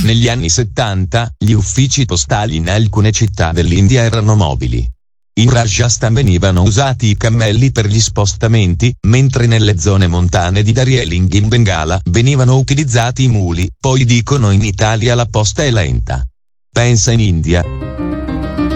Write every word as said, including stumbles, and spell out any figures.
Negli anni settanta, gli uffici postali in alcune città dell'India erano mobili. In Rajasthan venivano usati i cammelli per gli spostamenti, mentre nelle zone montane di Darjeeling in Bengala venivano utilizzati i muli. Poi dicono in Italia la posta è lenta. Pensa in India,